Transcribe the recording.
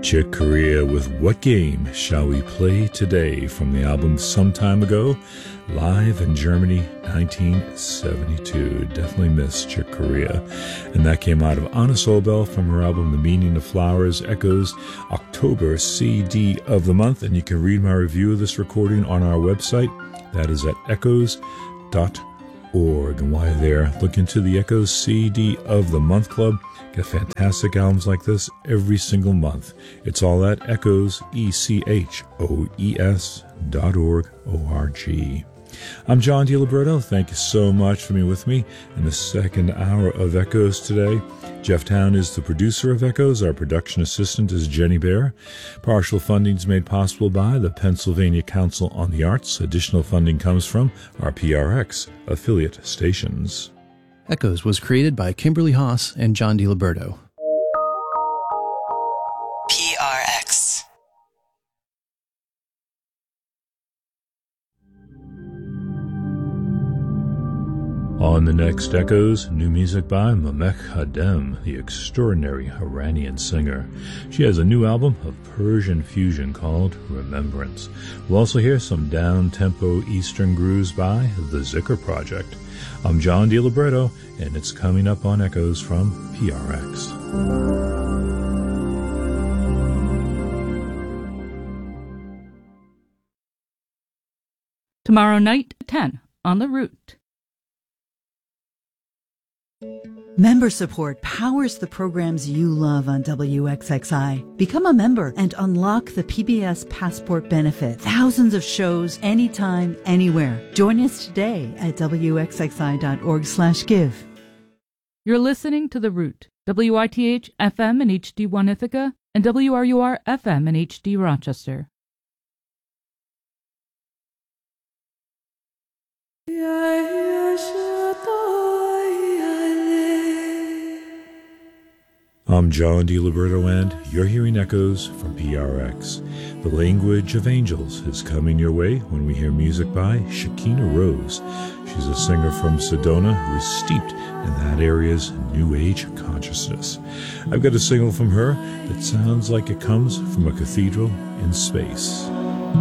Chick Corea with What Game Shall We Play Today from the album Some Time Ago, live in Germany, 1972. Definitely miss Chick Corea. And that came out of Anna Sobel from her album The Meaning of Flowers, Echoes, October CD of the month. And you can read my review of this recording on our website. That is at echoes.org. And while you're there, look into the Echoes CD of the Month Club. Get fantastic albums like this every single month. It's all at echoes, ECHOES.org, O-R-G. I'm John DiLiberto. Thank you so much for being with me in the second hour of Echoes today. Jeff Town is the producer of Echoes. Our production assistant is Jenny Bear. Partial funding is made possible by the Pennsylvania Council on the Arts. Additional funding comes from our PRX affiliate stations. Echoes was created by Kimberly Haas and John DiLiberto. PRX. On the next Echoes, new music by Mamech Hadem, the extraordinary Iranian singer. She has a new album of Persian fusion called Remembrance. We'll also hear some down-tempo Eastern grooves by the Zikr Project. I'm John DiLiberto, and it's coming up on Echoes from PRX. Tomorrow night, 10, on The Root. Member support powers the programs you love on WXXI. Become a member and unlock the PBS Passport benefit. Thousands of shows, anytime, anywhere. Join us today at WXXI.org/give. You're listening to The Root, WITH FM in HD1 Ithaca and WRUR FM in HD Rochester. I'm John DiLiberto, and you're hearing Echoes from PRX. The Language of Angels is coming your way when we hear music by Shekinah Rose. She's a singer from Sedona who is steeped in that area's New Age consciousness. I've got a single from her that sounds like it comes from a cathedral in space.